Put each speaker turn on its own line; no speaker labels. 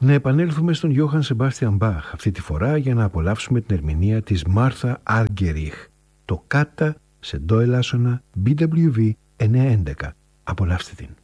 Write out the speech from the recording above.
Να επανέλθουμε στον Johann Sebastian Bach αυτή τη φορά για να απολαύσουμε την ερμηνεία της Μάρθα Argerich, το Κάτα σε ντο ελάσσονα BWV 911. Απολαύστε την.